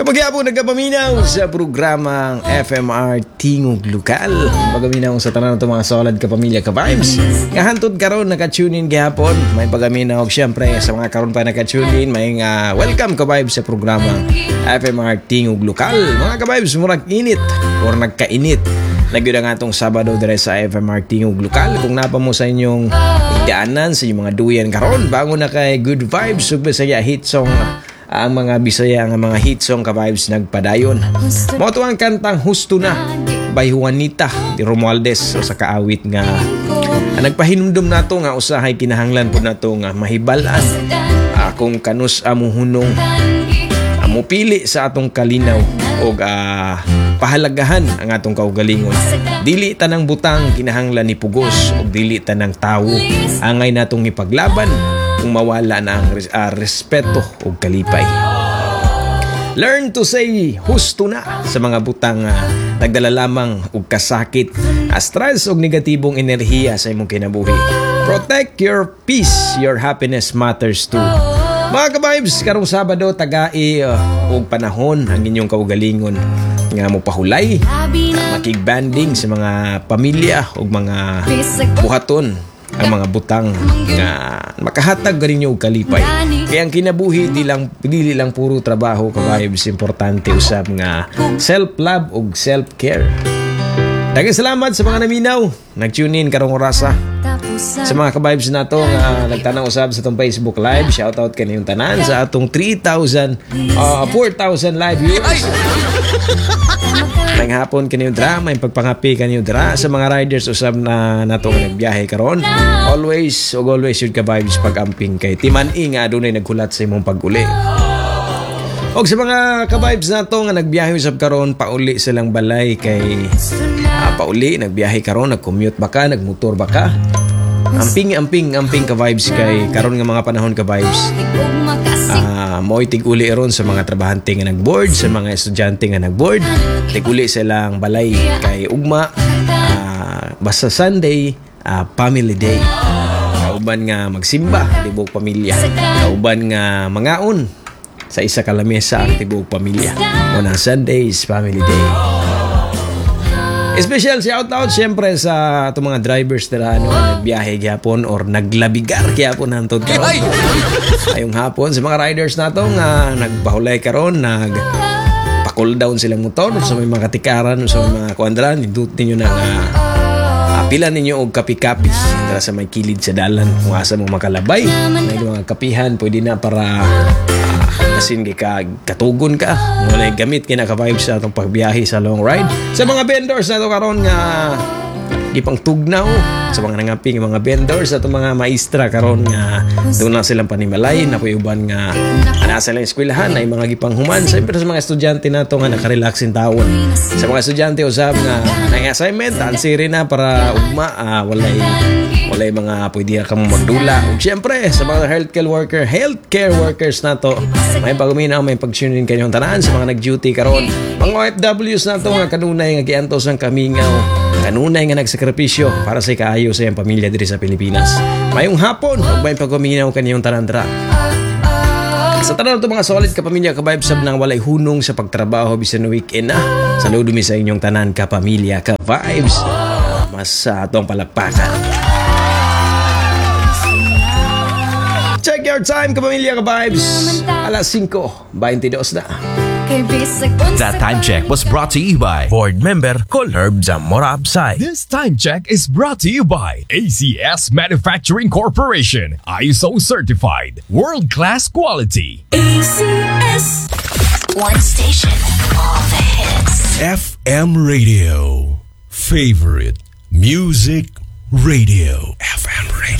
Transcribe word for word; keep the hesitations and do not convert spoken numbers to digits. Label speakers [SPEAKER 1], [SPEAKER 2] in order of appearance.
[SPEAKER 1] Kapag po nagkapaminaw sa programang F M R Tingog Lokal, pagaminaw sa tanan ng mga solid kapamilya ka-vibes. Ngahantod karon naka-tune in gihapon. May pagaminaw syempre sa mga karon pa naka-tune in. May uh, welcome ka-vibes sa programang F M R Tingog Lokal. Mga ka-vibes, murag init or nagkainit. Nagyuda nga itong Sabado dire sa F M R Tingog Lokal. Kung napa mo sa inyong daanan sa inyong mga duyan karon, bago na kay good vibes, sugba sa hit song ang mga Bisaya nga mga hit song ka-vibes nagpadayon. Mo to ang kantang Husto Na by Juanita di Romualdez, o sa kaawit nga ah, nagpahinumdum nato nga usahay kinahanglan po nato nga mahibalan ah, kung kanus amo hunong amo pili sa atong kalinaw o ah, pahalagahan ang atong kaugalingon. Dili tanang butang kinahanglan ni pugos o dili tanang tawo angay natong ipaglaban kung mawala na ang res- uh, respeto o kalipay. Learn to say husto na sa mga butang uh, nagdala lamang og kasakit, uh, stress o negatibong enerhiya sa imong kinabuhi. Protect your peace, your happiness matters too. Mga ka-vibes, karong Sabado tagai uh, og panahon ang inyong kaugalingon nga mo pahulay, makigbanding sa mga pamilya o mga buhaton ang mga butang nga makahatag ganin nyo og kalipay. Kaya ang kinabuhi di lang dili lang puro trabaho ka-vibes, importante usab nga self-love ug self-care. Daghang salamat sa mga naminaw nag-tune in karong orasa. Sa mga ka-vibes nato nga nagtanang usab sa atong Facebook Live, shout out kaniyong tanan sa atong three thousand uh, four thousand live viewers. Nang hapon kaniyong dra, may pagpangapi kaniyong dra sa mga riders usab na nato nga nagbiyahe karon. Always ug always yun ka-vibes pag-amping kay timan-i nga adunay naghulat sa imong pag-uli. Og sa mga ka-vibes nato nga nagbiyahe usab karon, pauli silang balay kay uh, pauli nagbiyahe karon, nag-commute ba ka, nagmotor ba ka? Amping amping amping ka-vibes kay karon nga mga panahon ka-vibes. Ah, uh, mo'y tig-uli ron sa mga trabahante nga nag-board, sa mga estudyante nga nag-board. Tig-uli silang balay kay ugma uh, basta Sunday, uh, family day. Kauban nga magsimba tibuok pamilya. Kauban nga mangaon sa isa ka lamesa ang tibuok pamilya. Muna Sundays, family day. Special shout out syempre sa itong mga drivers na ano, nagbiyahe gyapon or naglabigar gyapon hantod karon. Ayong hapon sa mga riders nato nga nagpahulay karon, nag pa-cool down silang motor sa may mga katikaran sa mga kuandran, indut ninyo na nga uh, pila ninyo og kapi-kapi dara sa may kilid sa dalan kung asa mo makalabay. May mga kapihan pwede na para kasin ka katugon ka wala gamit kina ka-vibes sa atong pagbiyahe sa long ride. Sa mga vendors na to karon nga gipang tugnaw, sa mga nangaping mga vendors at mga maestra karon nga doon na silang panimalay na puyuban nga nasa lang eskwelahan ay mga gipang human. Siyempre sa mga estudyante nato nga nakarelax in taon, sa mga estudyante usab nga nang assignment ansiri na para ugma uh, walay walay mga pwede ka mo magdula. Ug syempre sa mga healthcare worker healthcare workers nato may paguminaw, may pag-tune in kanyong tanan sa mga nag-duty karon. Mga O F Ws nato nga kanunay nga giantos ang kamingaw, kanunay nga nagsakripisyo para sa kaayo sa iyang pamilya diri sa Pilipinas. Mayong hapon ug may paguminaw kanyong tanan dra. Sa tanan to mga solid ka pamilya ka vibes sab nang walay hunong sa pagtrabaho bisan weekend na. Saludo mi sa inyong tanan ka pamilya ka vibes. Mas sa atong palakpakan. Check your time, kapamilya ka-vibes. Alas singko, twenty-two na.
[SPEAKER 2] That time check was brought to you by board member Colherb Zamora Absay.
[SPEAKER 3] This time check is brought to you by A C S Manufacturing Corporation. I S O certified. World-class quality.
[SPEAKER 4] A C S. One station. All the hits.
[SPEAKER 2] F M Radio. Favorite Music Radio. F M Radio.